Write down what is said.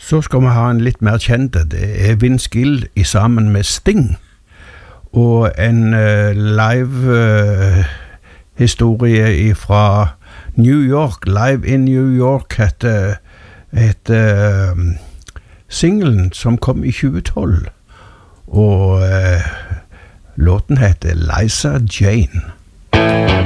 Så skal vi ha en litt mer kjente. Det Vince Gill sammen med Sting. Og en live historie fra New York, Live in New York, heter singlen som kom i 2012. Og låten heter Liza Jane.